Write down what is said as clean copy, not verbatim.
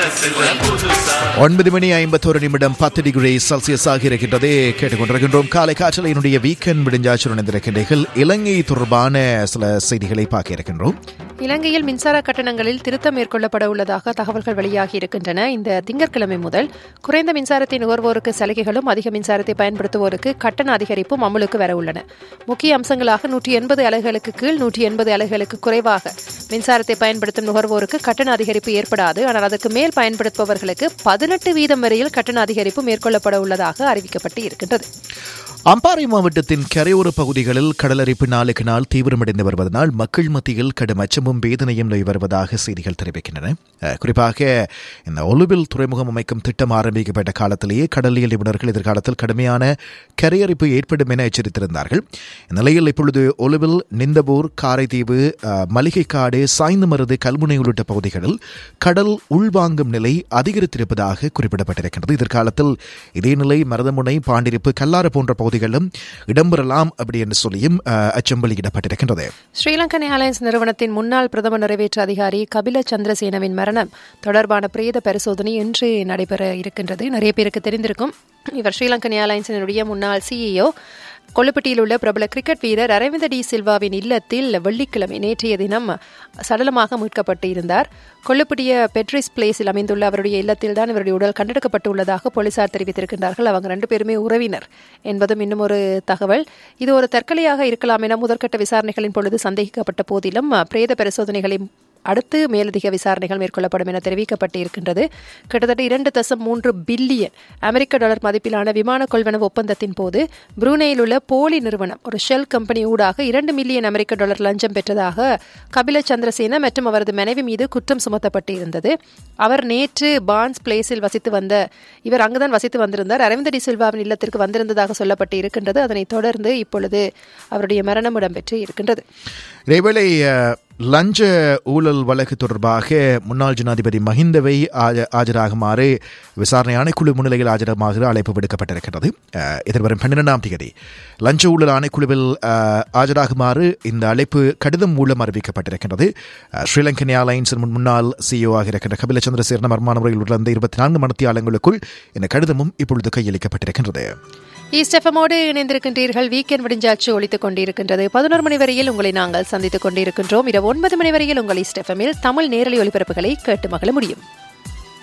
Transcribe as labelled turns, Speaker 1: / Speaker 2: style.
Speaker 1: 9:51 10 degree Celsius இருக்கின்றது. கேட்டுக்கொண்டிருக்கின்றோம் காலை காற்றலையினுடைய weekend விடுஞ்சாச்சுடன் இருக்கின்றீர்கள். இலங்கை தொடர்பான சில செய்திகளை பார்க்க இருக்கின்றோம்.
Speaker 2: இலங்கையில் மின்சார கட்டணங்களில் திருத்தம் மேற்கொள்ளப்பட உள்ளதாக தகவல்கள் வெளியாகி இருக்கின்றன. இந்த திங்கட்கிழமை முதல் குறைந்த மின்சாரத்தை நுகர்வோருக்கு சலுகைகளும் அதிக மின்சாரத்தை பயன்படுத்துவோருக்கு கட்டண அதிகரிப்பும் அமலுக்கு வர உள்ளன. முக்கிய அம்சங்களாக 180 அலகுகளுக்கு கீழ் 180 அலகுகளுக்கு குறைவாக மின்சாரத்தை பயன்படுத்தும் நுகர்வோருக்கு கட்டண அதிகரிப்பு ஏற்படாது. ஆனால் அதற்கு மேல் பயன்படுத்துபவர்களுக்கு 18% வரையில் கட்டண அதிகரிப்பு மேற்கொள்ளப்பட உள்ளதாக அறிவிக்கப்பட்டு இருக்கின்றது.
Speaker 1: அம்பாறை மாவட்டத்தின் கரையோர பகுதிகளில் கடலரிப்பு நாளுக்கு நாள் தீவிரமடைந்து வருவதனால் மக்கள் மத்தியில் கடும் அச்சமும் வேதனையும் நிலவி வருவதாக செய்திகள் தெரிவிக்கின்றன. குறிப்பாக இந்த ஒலுவில் துறைமுகம் அமைக்கும் திட்டம் ஆரம்பிக்கப்பட்ட காலத்திலேயே கடலியல் நிபுணர்கள் எதிர்காலத்தில் கடுமையான கரையரிப்பு ஏற்படும் என எச்சரித்திருந்தார்கள். இந்நிலையில் இப்பொழுது ஒலுவில், நிந்தபூர், காரைதீவு, மளிகைக்காடு, சாய்ந்தமருது, கல்முனை உள்ளிட்ட பகுதிகளில் கடல் உள்வாங்கும் நிலை அதிகரித்திருப்பதாக குறிப்பிடப்பட்டிருக்கின்றது. எதிர்காலத்தில் இதே நிலை மருதமுனை, பாண்டிருப்பு, கல்லாறு போன்ற பகுதிகளும் இடம்பெறலாம் அப்படி என்று சொல்லியும் அச்சம் வெளியிடப்பட்டிருக்கின்றது.
Speaker 2: ஸ்ரீலங்கன் ஏர்லைன்ஸ் நிறுவனத்தின் முன்னாள் பிரதம நிறைவேற்று அதிகாரி கபில சந்திரசேனவின் மரணம் தொடர்பான பிரேத பரிசோதனை இன்று நடைபெற இருக்கின்றது. நிறைய பேருக்கு தெரிந்திருக்கும். இவர் ஸ்ரீலங்கன் ஏர்லைன்ஸினுடைய முன்னாள் CEO. கொல்லுப்பட்டியில் உள்ள பிரபல கிரிக்கெட் வீரர் அரவிந்த டி சில்வாவின் இல்லத்தில் வெள்ளிக்கிழமை நேற்றைய தினம் சடலமாக மீட்கப்பட்டு இருந்தார். கொல்லுப்பட்டிய பெட்ரிஸ் பிளேஸில் அமைந்துள்ள அவருடைய இல்லத்தில் தான் இவருடைய உடல் கண்டெடுக்கப்பட்டுள்ளதாக போலீசார் தெரிவித்திருக்கின்றார்கள். அவங்க 2 பேருமே உறவினர் என்பதும் இன்னும் ஒரு தகவல். இது ஒரு தற்கொலையாக இருக்கலாம் என முதற்கட்ட விசாரணைகளின் பொழுது சந்தேகிக்கப்பட்ட போதிலும் பிரேத பரிசோதனைகளை அடுத்து மேலதிக விசாரணைகள் மேற்கொள்ளப்படும் என தெரிவிக்கப்பட்டு இருக்கின்றது. கிட்டத்தட்ட 2.3 பில்லியன் அமெரிக்க டாலர் மதிப்பிலான விமான கொள்வனவு ஒப்பந்தத்தின் போது புரூனேயில் உள்ள போலி நிறுவனம் ஒரு ஷெல் கம்பெனி ஊடாக 2 மில்லியன் அமெரிக்க டாலர் லஞ்சம் பெற்றதாக கபில சந்திரசேன மற்றும் அவரது மனைவி மீது குற்றம் சுமத்தப்பட்டு இருந்தது. அவர் நேற்று பான்ஸ் பிளேஸில் இவர் அங்குதான் வசித்து வந்திருந்தார். அரவிந்த டி சில்வாவின் இல்லத்திற்கு வந்திருந்ததாக சொல்லப்பட்டு இருக்கின்றது. அதனைத் தொடர்ந்து இப்பொழுது அவருடைய மரணம் இடம்பெற்று இருக்கின்றது.
Speaker 1: இதேவேளை லஞ்ச ஊழல் வழக்கு தொடர்பாக முன்னாள் ஜனாதிபதி மஹிந்தவை ஆஜராகுமாறு விசாரணை ஆணைக்குழு முன்னிலையில் ஆஜராகுமாறு அழைப்பு விடுக்கப்பட்டிருக்கிறது. எதிர்வரும் 12ஆம் தேதி லஞ்ச ஊழல் ஆணைக்குழுவில் ஆஜராகுமாறு இந்த அழைப்பு கடிதம் மூலம் அறிவிக்கப்பட்டிருக்கிறது. ஸ்ரீலங்கன் ஏர்லைன்ஸின் முன்னாள் CEO இருக்கின்ற கபில சந்திரசேன மர்மான முறையில் உள்ள 24 மணித்தியாலங்களுக்குள் இந்த கடிதமும் இப்பொழுது கையளிக்கப்பட்டிருக்கின்றது.
Speaker 2: ஈஸ்ட் எஃப்எம்மோடு இணைந்திருக்கின்றீர்கள். வீக்கெண்ட் விடிஞ்சாச்சு ஒலித்துக் கொண்டிருக்கின்றது. 11 மணி வரையில் உங்களை நாங்கள் சந்தித்துக் கொண்டிருக்கின்றோம். இரவு 9 மணி வரையில் உங்கள் ஈஸ்ட் எஃப்எம்மில் தமிழ் நேரலை ஒலிபரப்புகளை கேட்டு மகிழ முடியும்.